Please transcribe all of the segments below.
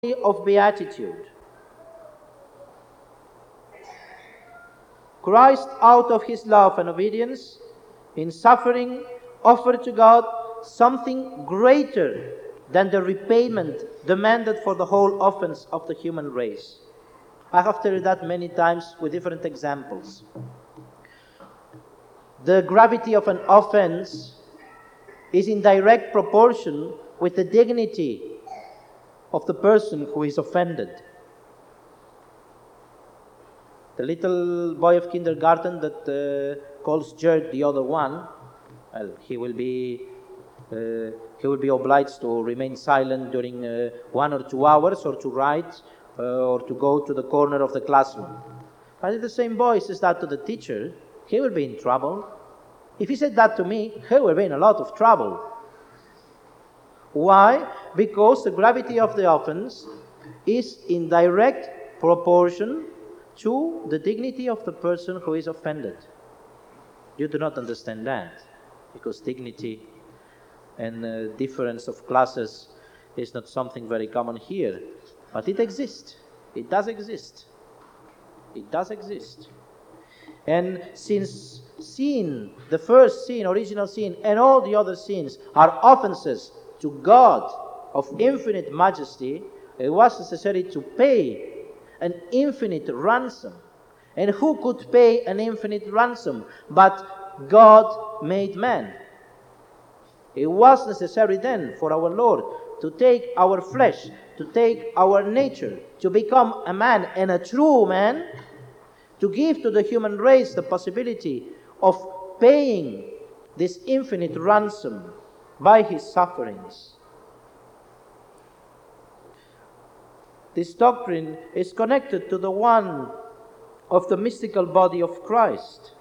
of beatitude. Christ, out of his love and obedience, in suffering, offered to God something greater than the repayment demanded for the whole offense of the human race. I have told that many times with different examples. The gravity of an offense is in direct proportion with the dignity of the person who is offended. The little boy of kindergarten that calls Gerd the other one, well, he will be obliged to remain silent during 1 or 2 hours, or to write, or to go to the corner of the classroom. But if the same boy says that to the teacher, he will be in trouble. If he said that to me, he will be in a lot of trouble. Why? Because the gravity of the offense is in direct proportion to the dignity of the person who is offended. You do not understand that, because dignity and difference of classes is not something very common here, but it exists. It does exist. It does exist. And since sin, the first sin, original sin, and all the other sins are offenses to God of infinite majesty, it was necessary to pay an infinite ransom. And who could pay an infinite ransom but God made man? It was necessary then for our Lord to take our flesh, to take our nature, to become a man and a true man, to give to the human race the possibility of paying this infinite ransom by his sufferings. This doctrine is connected to the one of the mystical body of Christ.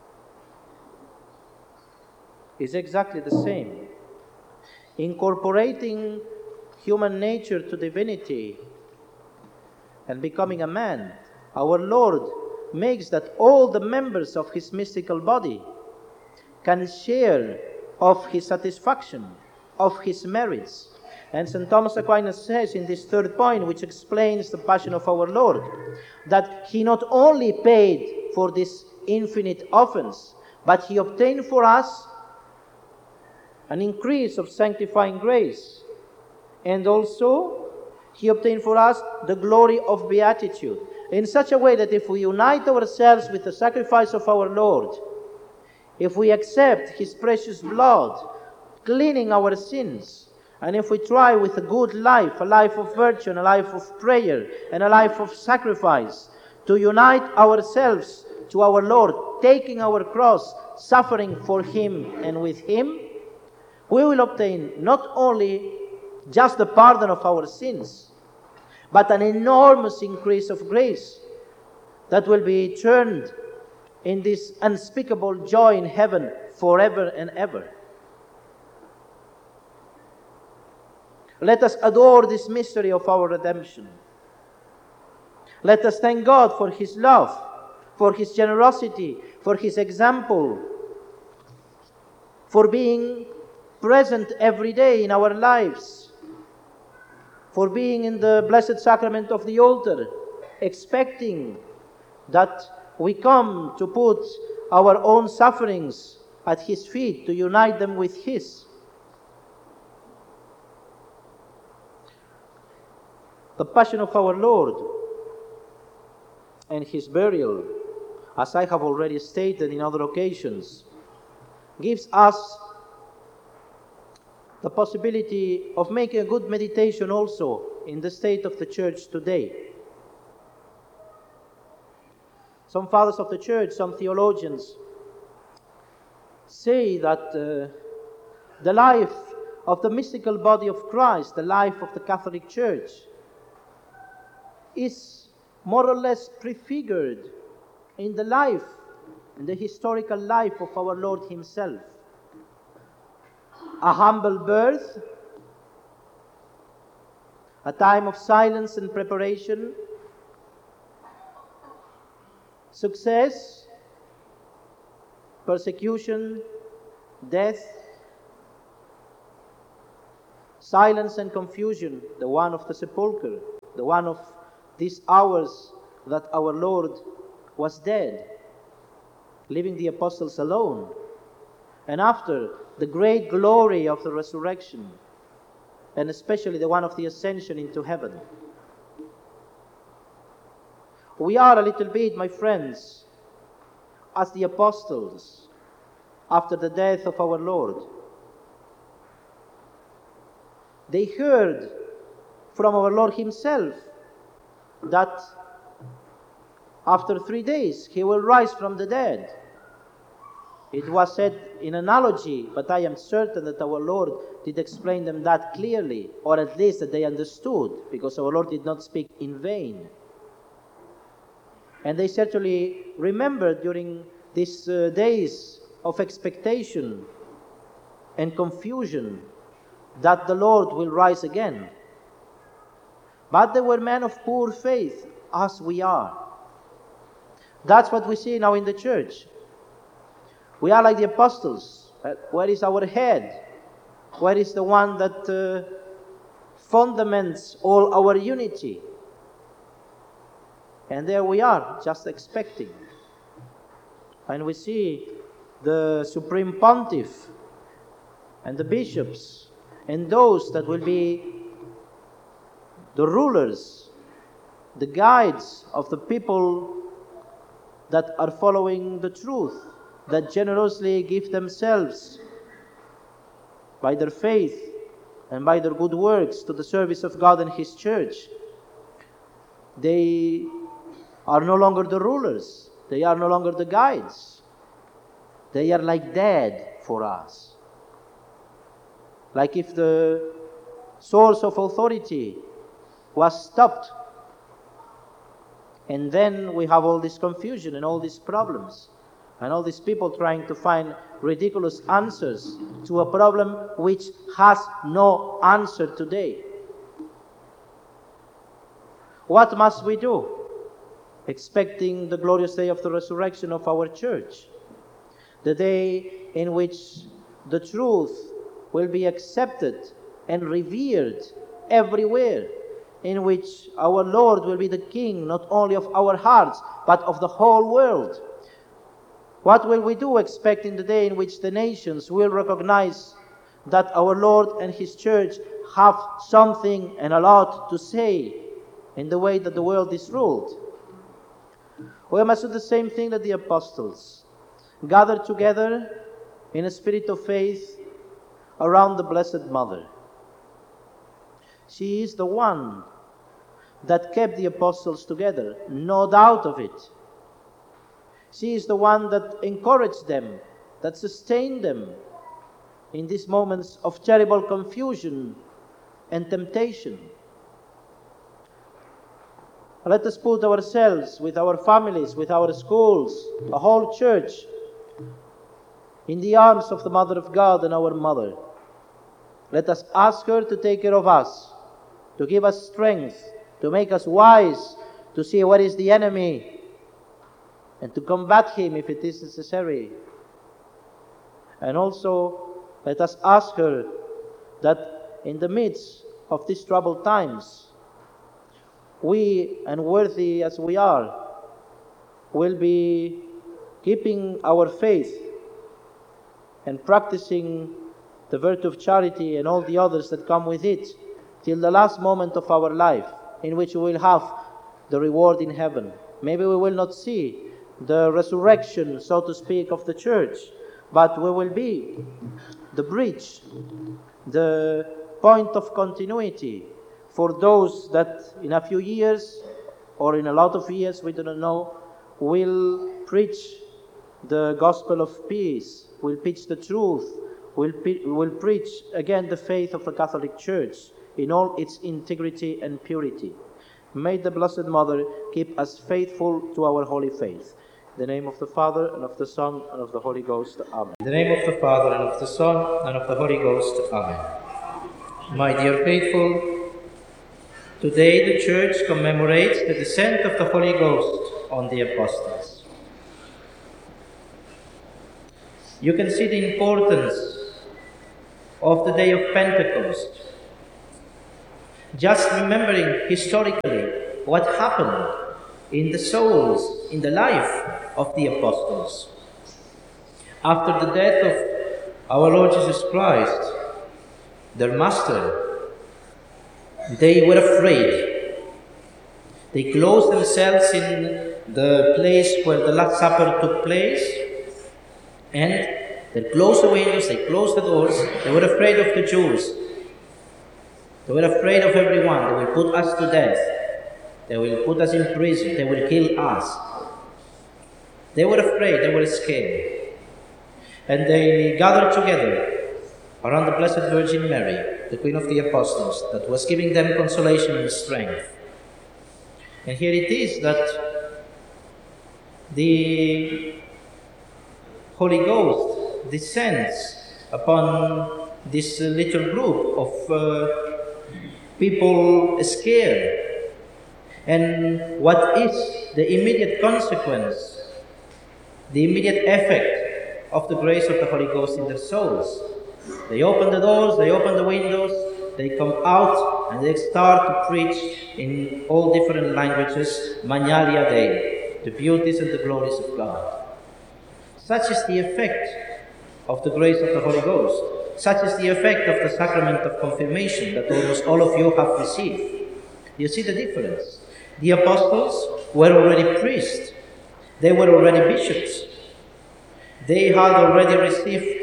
It's exactly the same. Incorporating human nature to divinity and becoming a man, our Lord makes that all the members of his mystical body can share of his satisfaction, of his merits. And St. Thomas Aquinas says in this third point, which explains the passion of our Lord, that he not only paid for this infinite offense, but he obtained for us an increase of sanctifying grace. And also, he obtained for us the glory of beatitude, in such a way that if we unite ourselves with the sacrifice of our Lord, if we accept his precious blood, cleaning our sins, and if we try with a good life, a life of virtue, and a life of prayer, and a life of sacrifice, to unite ourselves to our Lord, taking our cross, suffering for him and with him, we will obtain not only just the pardon of our sins, but an enormous increase of grace that will be turned in this unspeakable joy in heaven forever and ever. Let us adore this mystery of our redemption. Let us thank God for his love, for his generosity, for his example, for being present every day in our lives, for being in the blessed sacrament of the altar, expecting that we come to put our own sufferings at his feet, to unite them with his. The passion of our Lord and his burial, as I have already stated in other occasions, gives us the possibility of making a good meditation also in the state of the Church today. Some fathers of the Church, some theologians, say that the life of the mystical body of Christ, the life of the Catholic Church, is more or less prefigured in the life, in the historical life of our Lord himself. A humble birth, a time of silence and preparation, success, persecution, death, silence and confusion, the one of the sepulchre, the one of these hours that our Lord was dead, leaving the apostles alone. And after the great glory of the resurrection, and especially the one of the ascension into heaven, we are a little bit, my friends, as the apostles after the death of our Lord. They heard from our Lord himself that after 3 days he will rise from the dead. It was said in analogy, but I am certain that our Lord did explain them that clearly, or at least that they understood, because our Lord did not speak in vain. And they certainly remembered during these days of expectation and confusion that the Lord will rise again. But they were men of poor faith, as we are. That's what we see now in the church. We are like the apostles. Where is our head? Where is the one that fundaments all our unity? And there we are, just expecting. And we see the Supreme Pontiff and the bishops and those that will be the rulers, the guides of the people that are following the truth, that generously give themselves by their faith and by their good works to the service of God and His church. They are no longer the rulers. They are no longer the guides. They are like dead for us. Like if the source of authority was stopped. And then we have all this confusion and all these problems. And all these people trying to find ridiculous answers to a problem which has no answer today. What must we do? Expecting the glorious day of the resurrection of our church, the day in which the truth will be accepted and revered everywhere, in which our Lord will be the King not only of our hearts, but of the whole world. What will we do expecting the day in which the nations will recognize that our Lord and His church have something and a lot to say in the way that the world is ruled? We must do the same thing that the apostles, gather together in a spirit of faith around the Blessed Mother. She is the one that kept the apostles together, no doubt of it. She is the one that encouraged them, that sustained them in these moments of terrible confusion and temptation. Let us put ourselves with our families, with our schools, the whole church, in the arms of the Mother of God and our Mother. Let us ask her to take care of us, to give us strength, to make us wise, to see what is the enemy, and to combat him if it is necessary. And also, let us ask her that in the midst of these troubled times, we, unworthy as we are, will be keeping our faith and practicing the virtue of charity and all the others that come with it till the last moment of our life, in which we will have the reward in heaven. Maybe we will not see the resurrection, so to speak, of the church, but we will be the bridge, the point of continuity for those that in a few years, or in a lot of years, we do not know, will preach the gospel of peace, will preach the truth, will preach again the faith of the Catholic Church in all its integrity and purity. May the Blessed Mother keep us faithful to our holy faith. In the name of the Father, and of the Son, and of the Holy Ghost. Amen. In the name of the Father, and of the Son, and of the Holy Ghost. Amen. My dear faithful, today the Church commemorates the descent of the Holy Ghost on the Apostles. You can see the importance of the day of Pentecost just remembering historically what happened in the souls, in the life of the apostles. After the death of our Lord Jesus Christ, their master, they were afraid. They closed themselves in the place where the Last Supper took place, and they closed the windows, they closed the doors. They were afraid of the Jews. They were afraid of everyone. They will put us to death. They will put us in prison. They will kill us. They were afraid. They were scared. And they gathered together around the Blessed Virgin Mary, the Queen of the Apostles, that was giving them consolation and strength. And here it is that the Holy Ghost descends upon this little group of people scared. And what is the immediate consequence, the immediate effect of the grace of the Holy Ghost in their souls? They open the doors, they open the windows, they come out and they start to preach in all different languages, Magnalia Dei, the beauties and the glories of God. Such is the effect of the grace of the Holy Ghost. Such is the effect of the sacrament of confirmation that almost all of you have received. You see the difference? The apostles were already priests. They were already bishops. They had already received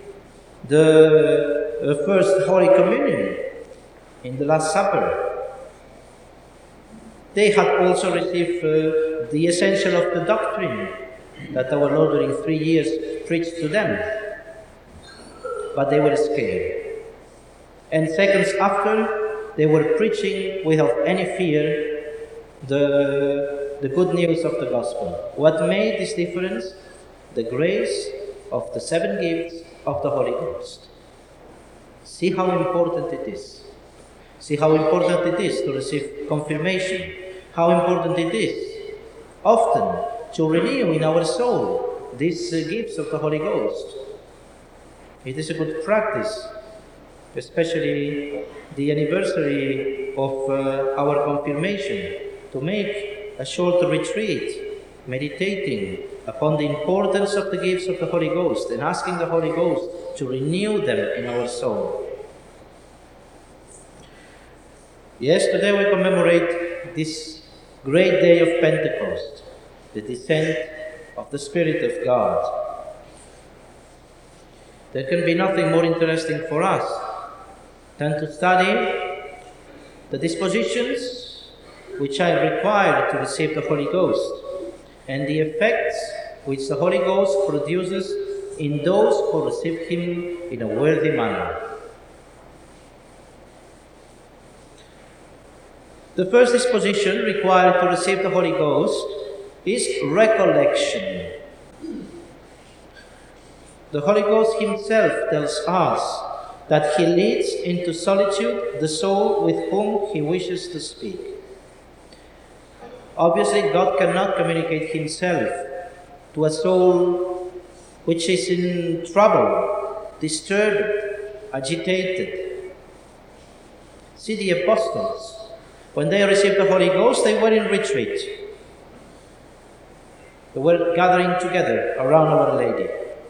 the first Holy Communion in the Last Supper. They had also received the essential of the doctrine that our Lord during 3 years preached to them. But they were scared. And seconds after, they were preaching without any fear the good news of the gospel. What made this difference? The grace of the 7 gifts of the Holy Ghost. See how important it is. See how important it is to receive confirmation. How important it is often to renew in our soul these gifts of the Holy Ghost. It is a good practice, especially the anniversary of our confirmation, to make a short retreat, meditating upon the importance of the gifts of the Holy Ghost and asking the Holy Ghost to renew them in our soul. Yes, today we commemorate this great day of Pentecost, the descent of the Spirit of God. There can be nothing more interesting for us than to study the dispositions which are required to receive the Holy Ghost and the effects which the Holy Ghost produces in those who receive Him in a worthy manner. The first disposition required to receive the Holy Ghost is recollection. The Holy Ghost Himself tells us that He leads into solitude the soul with whom He wishes to speak. Obviously, God cannot communicate Himself to a soul which is in trouble, disturbed, agitated. See the apostles. When they received the Holy Ghost, they were in retreat. They were gathering together around Our Lady.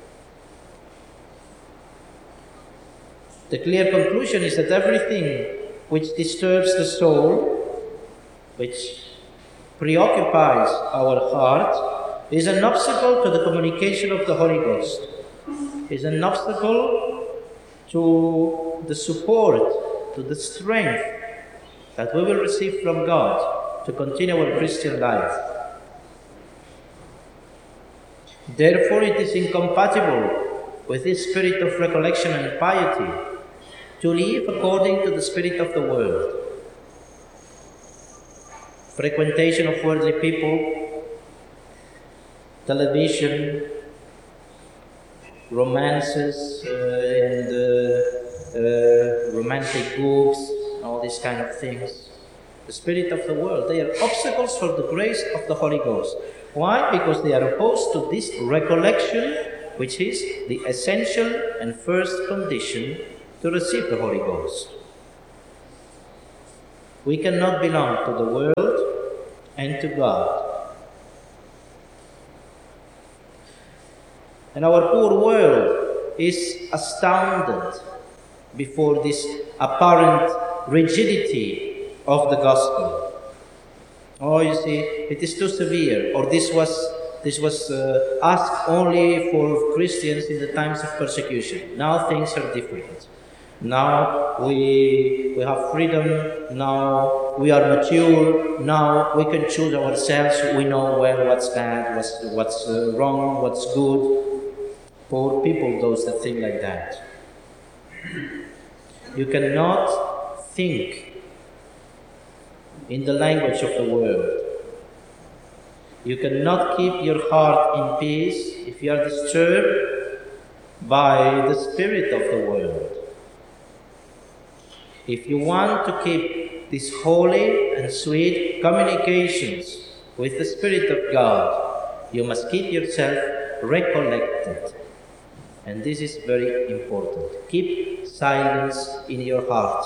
The clear conclusion is that everything which disturbs the soul, which preoccupies our heart, is an obstacle to the communication of the Holy Ghost, is an obstacle to the support, to the strength that we will receive from God to continue our Christian life. Therefore, it is incompatible with this spirit of recollection and piety to live according to the spirit of the world. Frequentation of worldly people, television, romances, and romantic books, all these kind of things. The spirit of the world, they are obstacles for the grace of the Holy Ghost. Why? Because they are opposed to this recollection, which is the essential and first condition to receive the Holy Ghost. We cannot belong to the world and to God. And our poor world is astounded before this apparent rigidity of the gospel. Oh, you see, it is too severe. Or this was asked only for Christians in the times of persecution. Now things are different. Now we have freedom. Now we are mature. Now we can choose ourselves. We know well what's bad, what's wrong, what's good. Poor people, those that think like that. You cannot think in the language of the world. You cannot keep your heart in peace if you are disturbed by the spirit of the world. If you want to keep these holy and sweet communications with the Spirit of God, you must keep yourself recollected. And this is very important. Keep silence in your heart.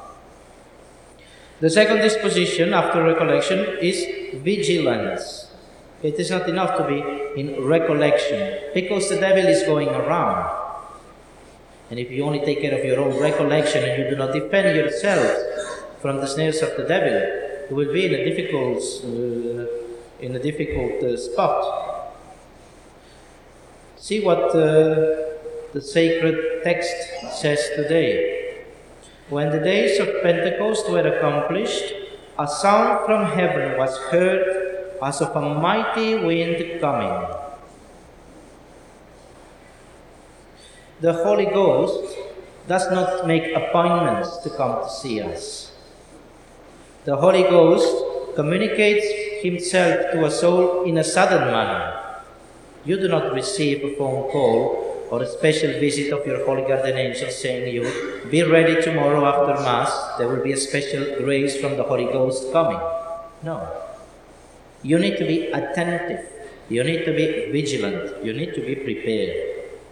The second disposition after recollection is vigilance. It is not enough to be in recollection, because the devil is going around. And if you only take care of your own recollection and you do not defend yourself from the snares of the devil, you will be in a difficult spot. See what the sacred text says today. When the days of Pentecost were accomplished, a sound from heaven was heard as of a mighty wind coming. The Holy Ghost does not make appointments to come to see us. The Holy Ghost communicates himself to a soul in a sudden manner. You do not receive a phone call or a special visit of your Holy Guardian Angel saying you, be ready tomorrow after Mass, there will be a special grace from the Holy Ghost coming. No. You need to be attentive. You need to be vigilant. You need to be prepared.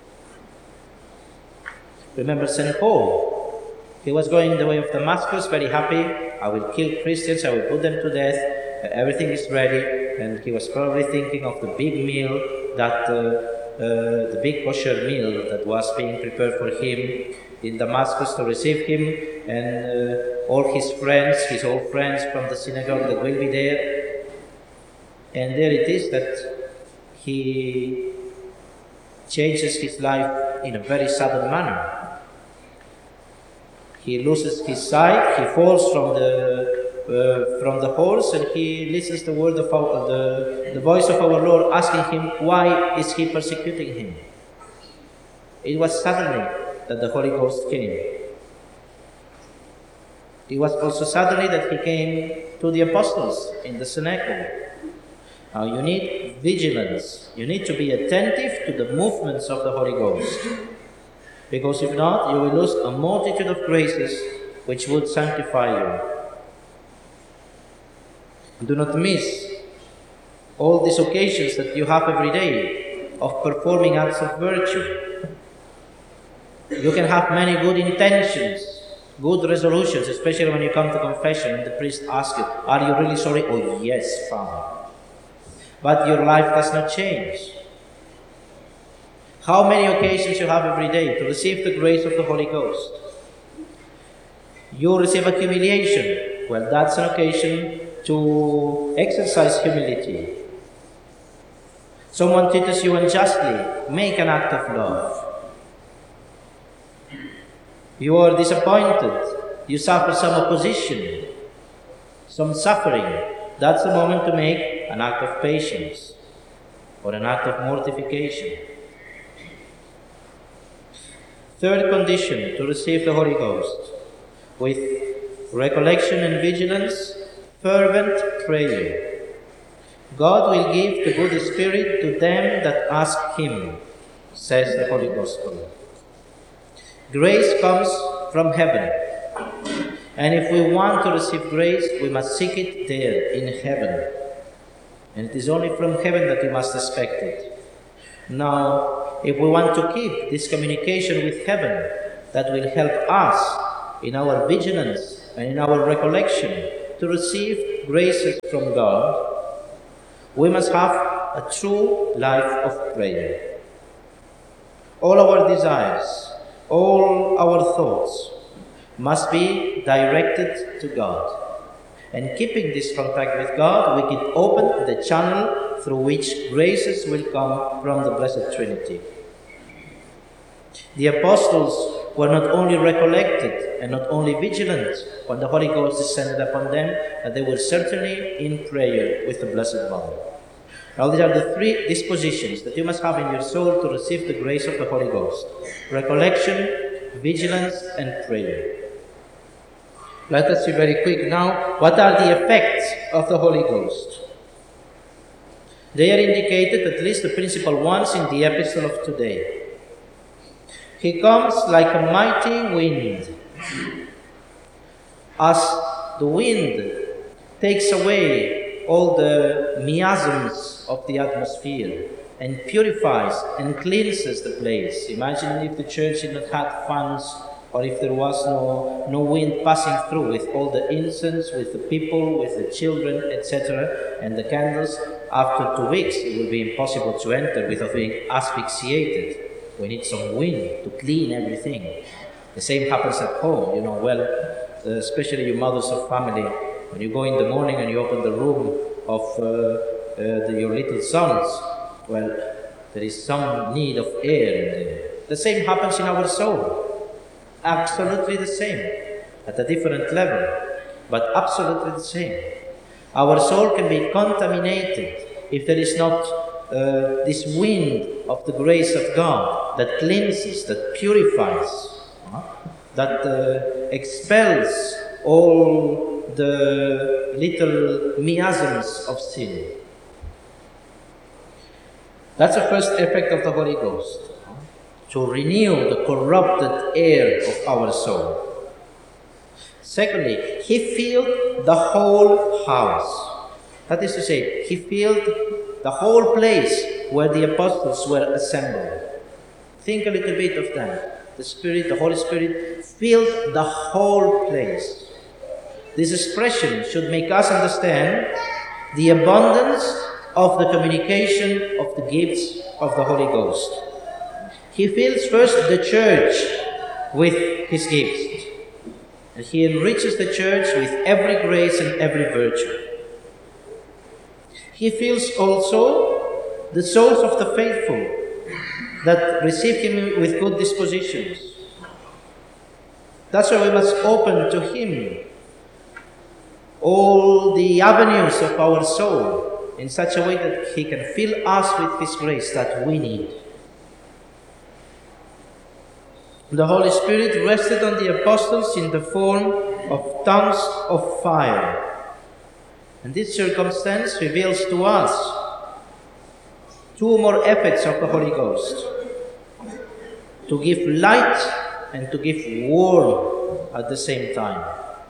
Remember St. Paul. He was going the way of Damascus, very happy. I will kill Christians, I will put them to death. Everything is ready. And he was probably thinking of the big meal, the big kosher meal that was being prepared for him in Damascus to receive him. And all his friends, his old friends from the synagogue that will be there. And there it is that he changes his life in a very sudden manner. He loses his sight, he falls from the horse, and he listens to the voice of our Lord asking him, why is he persecuting him? It was suddenly that the Holy Ghost came. It was also suddenly that he came to the apostles in the cenacle. Now you need vigilance. You need to be attentive to the movements of the Holy Ghost. Because if not, you will lose a multitude of graces which would sanctify you. Do not miss all these occasions that you have every day of performing acts of virtue. You can have many good intentions, good resolutions, especially when you come to confession and the priest asks you, are you really sorry? Oh yes, Father. But your life does not change. How many occasions you have every day to receive the grace of the Holy Ghost? You receive a humiliation. Well, that's an occasion to exercise humility. Someone treats you unjustly. Make an act of love. You are disappointed. You suffer some opposition, some suffering. That's the moment to make an act of patience or an act of mortification. Third condition to receive the Holy Ghost, with recollection and vigilance, fervent prayer. God will give the good Spirit to them that ask Him, says the Holy Gospel. Grace comes from heaven, and if we want to receive grace, we must seek it there in heaven. And it is only from heaven that we must expect it. Now, if we want to keep this communication with heaven, that will help us in our vigilance and in our recollection, to receive graces from God, we must have a true life of prayer. All our desires, all our thoughts must be directed to God. And keeping this contact with God, we can open the channel through which graces will come from the Blessed Trinity. The apostles were not only recollected and not only vigilant when the Holy Ghost descended upon them, but they were certainly in prayer with the Blessed Mother. Now these are the three dispositions that you must have in your soul to receive the grace of the Holy Ghost: recollection, vigilance, and prayer. Let us be very quick now. What are the effects of the Holy Ghost? They are indicated, at least the principal ones, in the epistle of today. He comes like a mighty wind. As the wind takes away all the miasms of the atmosphere and purifies and cleanses the place. Imagine if the church did not have fans, or if there was no wind passing through with all the incense, with the people, with the children, etc., and the candles. After 2 weeks, it will be impossible to enter without being asphyxiated. We need some wind to clean everything. The same happens at home, especially you mothers of family. When you go in the morning and you open the room of your little sons, well, there is some need of air in there. The same happens in our soul. Absolutely the same, at a different level, but absolutely the same. Our soul can be contaminated if there is not this wind of the grace of God that cleanses, that purifies, that expels all the little miasms of sin. That's the first effect of the Holy Ghost, to renew the corrupted air of our soul. Secondly, he filled the whole house. That is to say, he filled the whole place where the apostles were assembled. Think a little bit of that. The Holy Spirit filled the whole place. This expression should make us understand the abundance of the communication of the gifts of the Holy Ghost. He fills first the church with his gifts, and he enriches the church with every grace and every virtue. He fills also the souls of the faithful that receive him with good dispositions. That's why we must open to him all the avenues of our soul in such a way that he can fill us with his grace that we need. The Holy Spirit rested on the apostles in the form of tongues of fire. And this circumstance reveals to us two more effects of the Holy Ghost: to give light and to give warmth at the same time.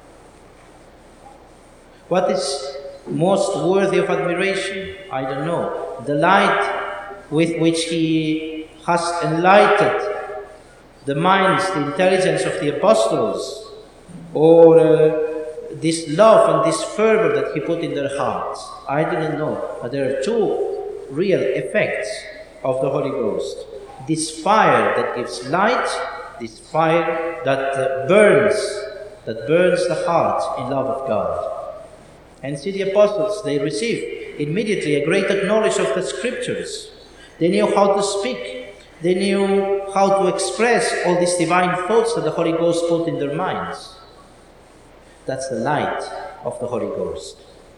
What is most worthy of admiration? I don't know. The light with which he has enlightened the minds, the intelligence of the apostles, or this love and this fervor that he put in their hearts. I didn't know, but there are two real effects of the Holy Ghost. This fire that gives light, this fire that burns the heart in love of God. And see, the apostles, they received immediately a greater knowledge of the Scriptures. They knew how to speak. They knew how to express all these divine thoughts that the Holy Ghost put in their minds. That's the light of the Holy Ghost.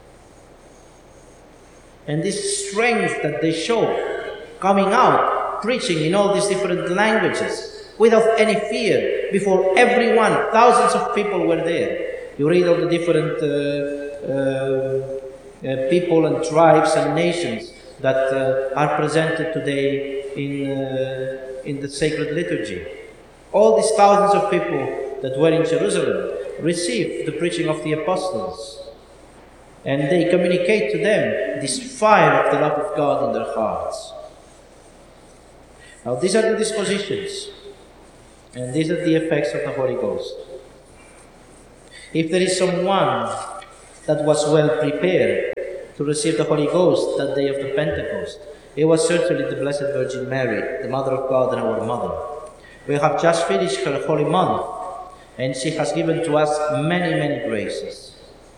And this strength that they show, coming out, preaching in all these different languages, without any fear, before everyone, thousands of people were there. You read all the different people and tribes and nations that are presented today in the sacred liturgy. All these thousands of people that were in Jerusalem received the preaching of the apostles, and they communicate to them this fire of the love of God in their hearts. Now these are the dispositions, and these are the effects of the Holy Ghost. If there is someone that was well prepared to receive the Holy Ghost that day of the Pentecost. It was certainly the Blessed Virgin Mary, the Mother of God and our Mother. We have just finished her holy month, and she has given to us many, many graces.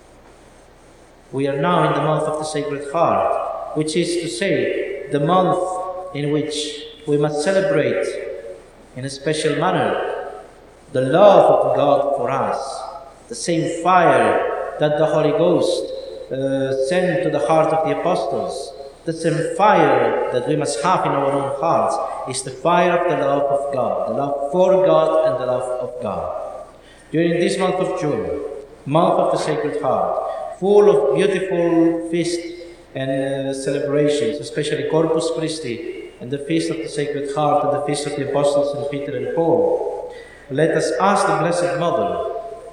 We are now in the month of the Sacred Heart, which is to say, the month in which we must celebrate in a special manner the love of God for us, the same fire that the Holy Ghost sent to the heart of the apostles. The same fire that we must have in our own hearts is the fire of the love of God, the love for God and the love of God. During this month of June, month of the Sacred Heart, full of beautiful feasts and celebrations, especially Corpus Christi and the Feast of the Sacred Heart and the Feast of the Apostles St. Peter and Paul, let us ask the Blessed Mother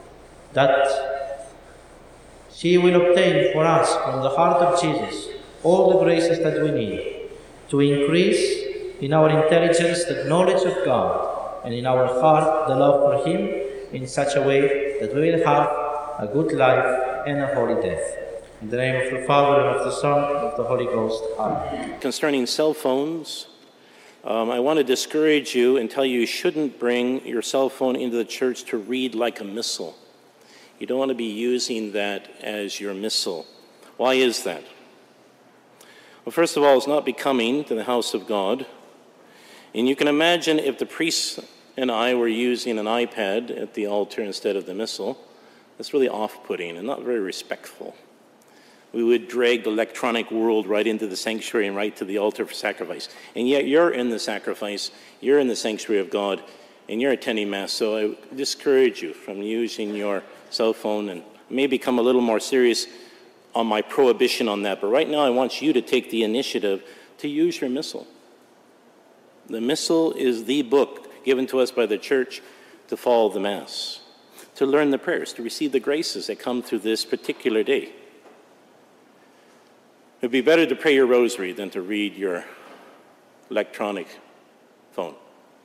that she will obtain for us from the heart of Jesus all the graces that we need to increase in our intelligence the knowledge of God, and in our heart the love for Him, in such a way that we will have a good life and a holy death. In the name of the Father, and of the Son, and of the Holy Ghost. Amen. Concerning cell phones, I want to discourage you and tell you you shouldn't bring your cell phone into the church to read like a missal. You don't want to be using that as your missal. Why is that? Well, first of all, it's not becoming to the house of God. And you can imagine if the priest and I were using an iPad at the altar instead of the missal, that's really off-putting and not very respectful. We would drag the electronic world right into the sanctuary and right to the altar for sacrifice. And yet you're in the sacrifice, you're in the sanctuary of God, and you're attending Mass. So I discourage you from using your cell phone, and may become a little more serious on my prohibition on that. But right now I want you to take the initiative to use your missal. The missal is the book given to us by the Church to follow the Mass, to learn the prayers, to receive the graces that come through this particular day. It'd be better to pray your rosary than to read your electronic phone.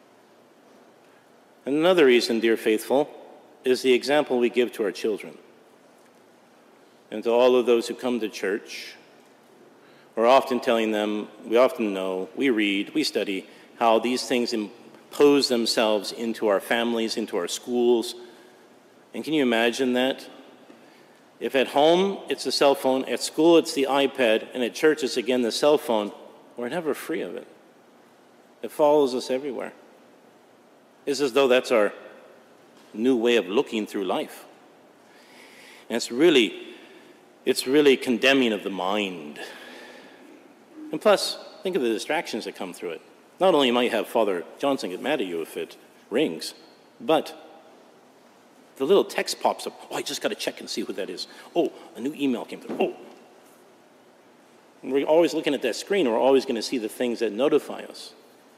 And another reason, dear faithful, is the example we give to our children. And to all of those who come to church, we're often telling them, we often know, we read, we study, how these things impose themselves into our families, into our schools. And can you imagine that? If at home it's the cell phone, at school it's the iPad, and at church it's again the cell phone, we're never free of it. It follows us everywhere. It's as though that's our new way of looking through life. And it's really condemning of the mind. And plus, think of the distractions that come through it. Not only might have Father Johnson get mad at you if it rings, but the little text pops up. Oh, I just got to check and see who that is. Oh, a new email came through. Oh. And we're always looking at that screen. We're always going to see the things that notify us.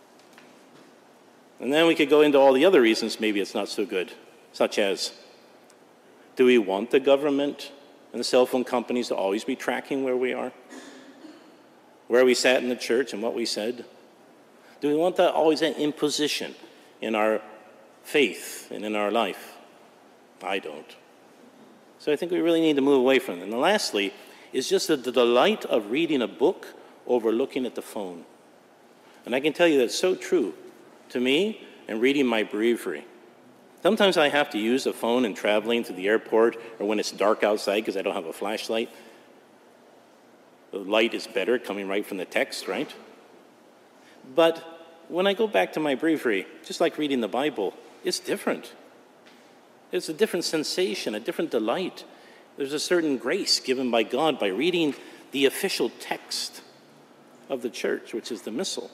And then we could go into all the other reasons maybe it's not so good, such as, do we want the government and the cell phone companies to always be tracking where we are? Where we sat in the church and what we said? Do we want that always an imposition in our faith and in our life? I don't. So I think we really need to move away from it. And lastly, is just the delight of reading a book over looking at the phone. And I can tell you that's so true to me and reading my breviary. Sometimes I have to use the phone in traveling to the airport or when it's dark outside because I don't have a flashlight. The light is better coming right from the text, right? But when I go back to my breviary, just like reading the Bible, it's different. It's a different sensation, a different delight. There's a certain grace given by God by reading the official text of the church, which is the Missal.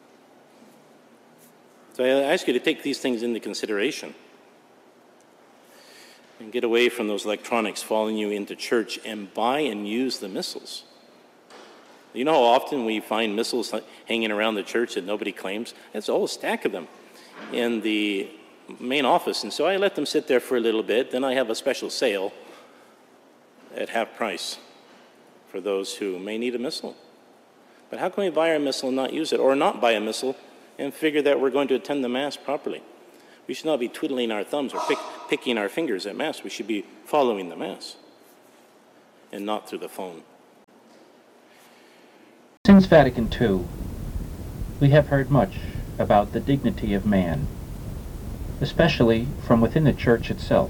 So I ask you to take these things into consideration and get away from those electronics following you into church and buy and use the missals. You know how often we find missals hanging around the church that nobody claims? There's a whole stack of them in the main office. And so I let them sit there for a little bit. Then I have a special sale at half price for those who may need a missal. But how can we buy our missal and not use it, or not buy a missal and figure that we're going to attend the Mass properly? We should not be twiddling our thumbs or picking our fingers at Mass. We should be following the Mass. and not through the phone. Since Vatican II, we have heard much about the dignity of man, especially from within the Church itself.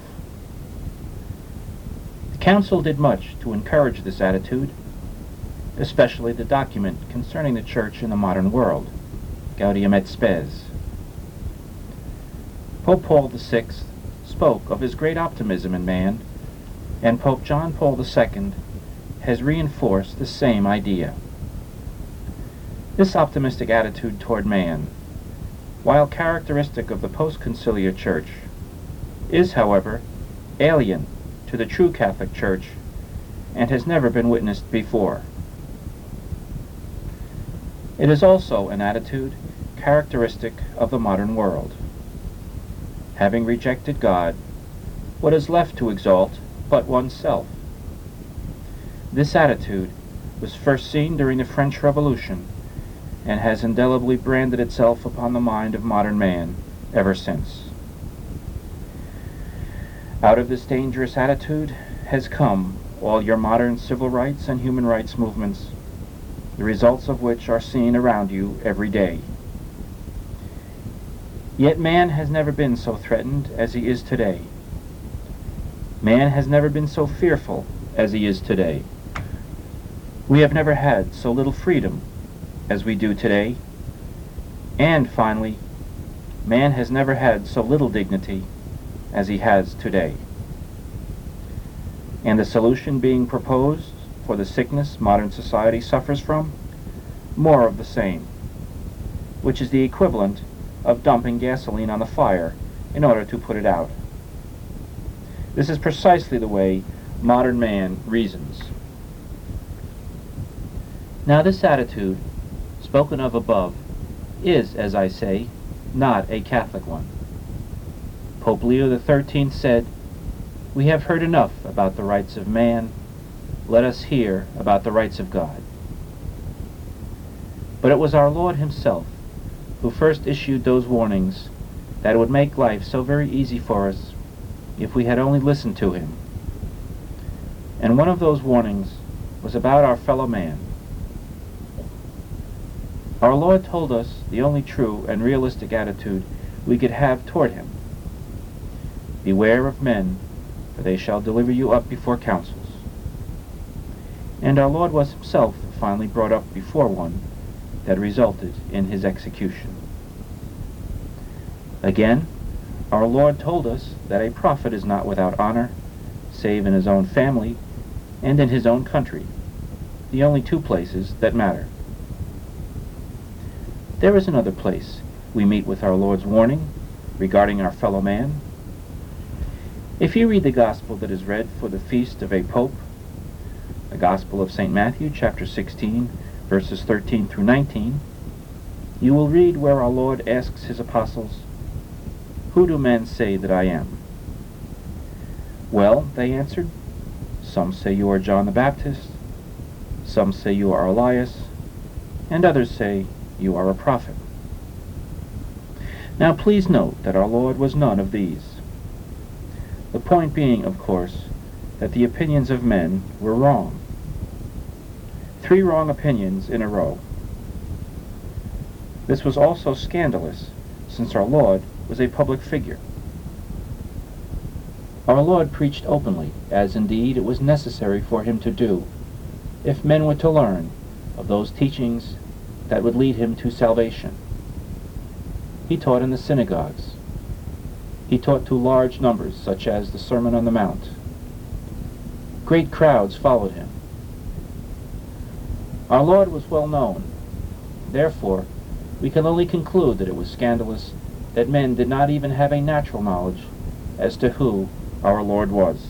The Council did much to encourage this attitude, especially the document concerning the Church in the modern world, Gaudium et Spes. Pope Paul VI spoke of his great optimism in man, and Pope John Paul II has reinforced the same idea. This optimistic attitude toward man, while characteristic of the post-conciliar Church, is, however, alien to the true Catholic Church and has never been witnessed before. It is also an attitude characteristic of the modern world. Having rejected God, what is left to exalt but oneself? This attitude was first seen during the French Revolution and has indelibly branded itself upon the mind of modern man ever since. Out of this dangerous attitude has come all your modern civil rights and human rights movements, the results of which are seen around you every day. Yet man has never been so threatened as he is today. Man has never been so fearful as he is today. We have never had so little freedom as we do today. And finally, man has never had so little dignity as he has today. And the solution being proposed for the sickness modern society suffers from? More of the same, which is the equivalent of dumping gasoline on the fire in order to put it out. This is precisely the way modern man reasons. Now this attitude, spoken of above, is, as I say, not a Catholic one. Pope Leo XIII said, "We have heard enough about the rights of man. Let us hear about the rights of God." But it was our Lord himself who first issued those warnings that it would make life so very easy for us if we had only listened to him. And one of those warnings was about our fellow man. Our Lord told us the only true and realistic attitude we could have toward him. "Beware of men, for they shall deliver you up before councils." And our Lord was himself finally brought up before one that resulted in his execution. Again, our Lord told us that a prophet is not without honor, save in his own family and in his own country, the only two places that matter. There is another place we meet with our Lord's warning regarding our fellow man. If you read the gospel that is read for the feast of a pope, the Gospel of St. Matthew, chapter 16, verses 13 through 19, you will read where our Lord asks his apostles, "Who do men say that I am?" "Well," they answered, "some say you are John the Baptist, some say you are Elias, and others say you are a prophet." Now please note that our Lord was none of these. The point being, of course, that the opinions of men were wrong. 3 wrong opinions in a row. This was also scandalous, since our Lord was a public figure. Our Lord preached openly, as indeed it was necessary for him to do, if men were to learn of those teachings that would lead him to salvation. He taught in the synagogues. He taught to large numbers, such as the Sermon on the Mount. Great crowds followed him. Our Lord was well known. Therefore, we can only conclude that it was scandalous that men did not even have a natural knowledge as to who our Lord was.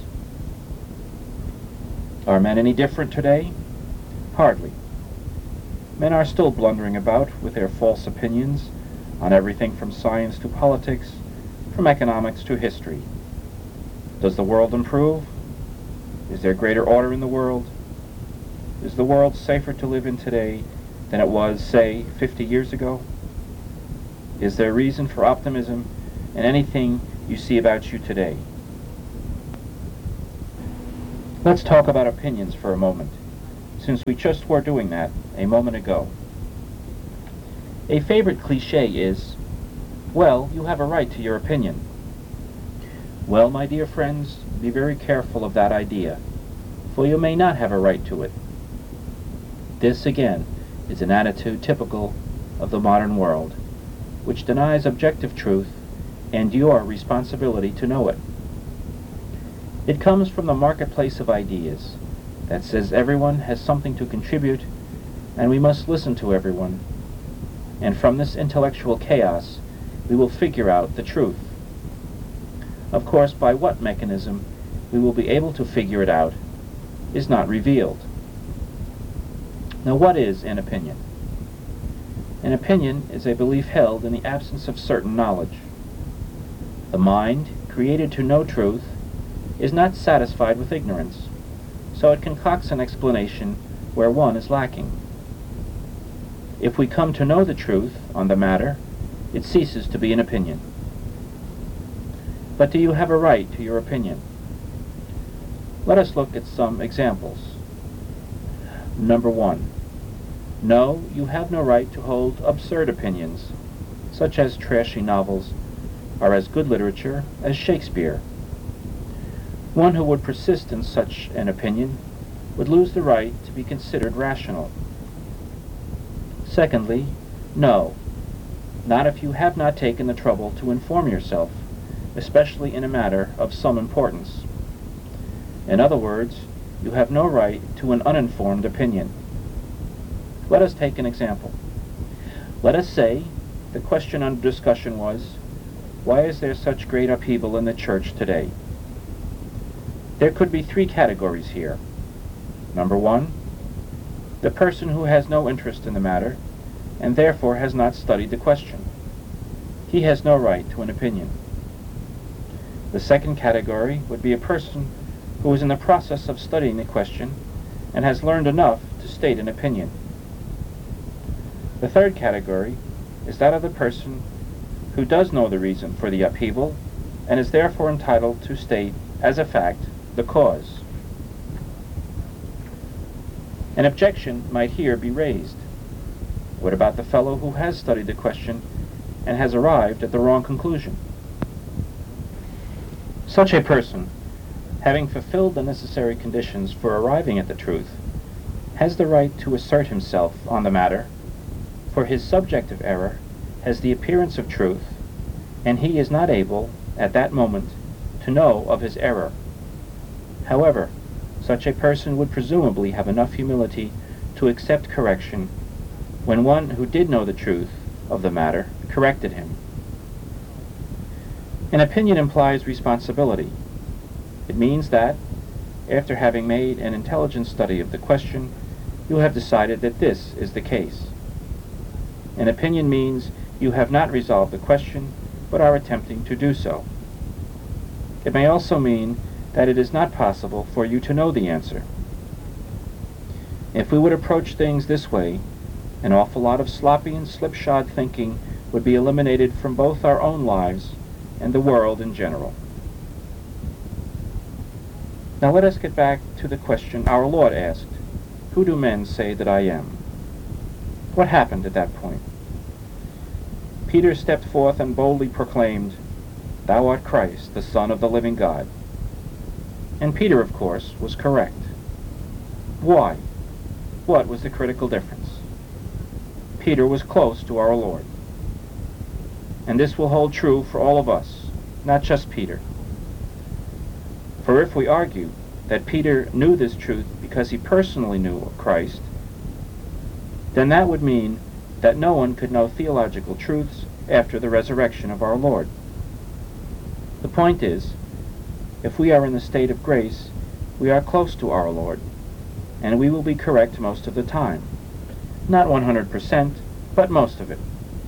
Are men any different today? Hardly. Men are still blundering about with their false opinions on everything from science to politics, from economics to history. Does the world improve? Is there greater order in the world? Is the world safer to live in today than it was, say, 50 years ago? Is there reason for optimism in anything you see about you today? Let's talk about opinions for a moment, since we just were doing that a moment ago. A favorite cliché is, well, you have a right to your opinion. Well, my dear friends, be very careful of that idea, for you may not have a right to it. This, again, is an attitude typical of the modern world, which denies objective truth and your responsibility to know it. It comes from the marketplace of ideas that says everyone has something to contribute and we must listen to everyone. And from this intellectual chaos, we will figure out the truth. Of course, by what mechanism we will be able to figure it out is not revealed. Now, what is an opinion? An opinion is a belief held in the absence of certain knowledge. The mind, created to know truth, is not satisfied with ignorance, so it concocts an explanation where one is lacking. If we come to know the truth on the matter, it ceases to be an opinion. But do you have a right to your opinion? Let us look at some examples. Number 1. No, you have no right to hold absurd opinions, such as trashy novels are as good literature as Shakespeare. One who would persist in such an opinion would lose the right to be considered rational. Secondly, no, not if you have not taken the trouble to inform yourself, especially in a matter of some importance. In other words, you have no right to an uninformed opinion. Let us take an example. Let us say the question under discussion was, why is there such great upheaval in the church today? There could be 3 categories here. Number 1, the person who has no interest in the matter and therefore has not studied the question. He has no right to an opinion. The second category would be a person who is in the process of studying the question and has learned enough to state an opinion. The third category is that of the person who does know the reason for the upheaval and is therefore entitled to state, as a fact, the cause. An objection might here be raised. What about the fellow who has studied the question and has arrived at the wrong conclusion? Such a person, having fulfilled the necessary conditions for arriving at the truth, has the right to assert himself on the matter, for his subjective error has the appearance of truth, and he is not able, at that moment, to know of his error. However, such a person would presumably have enough humility to accept correction when one who did know the truth of the matter corrected him. An opinion implies responsibility. It means that, after having made an intelligent study of the question, you have decided that this is the case. An opinion means you have not resolved the question, but are attempting to do so. It may also mean that it is not possible for you to know the answer. If we would approach things this way, an awful lot of sloppy and slipshod thinking would be eliminated from both our own lives and the world in general. Now let us get back to the question our Lord asked, "Who do men say that I am?" What happened at that point? Peter stepped forth and boldly proclaimed, "Thou art Christ, the Son of the living God." And Peter, of course, was correct. Why? What was the critical difference? Peter was close to our Lord. And this will hold true for all of us, not just Peter. For if we argue that Peter knew this truth because he personally knew Christ, then that would mean that no one could know theological truths after the resurrection of our Lord. The point is, if we are in the state of grace, we are close to our Lord, and we will be correct most of the time. Not 100%, but most of it.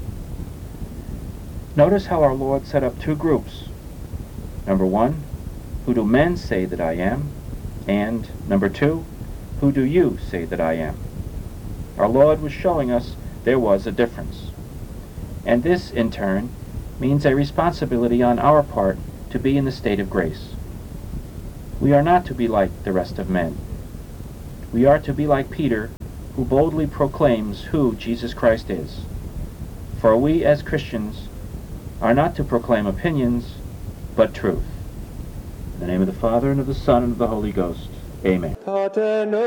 Notice how our Lord set up 2 groups. Number 1, who do men say that I am? And number 2, who do you say that I am? Our Lord was showing us there was a difference. And this, in turn, means a responsibility on our part to be in the state of grace. We are not to be like the rest of men. We are to be like Peter, who boldly proclaims who Jesus Christ is. For we as Christians are not to proclaim opinions, but truth. In the name of the Father, and of the Son, and of the Holy Ghost. Amen.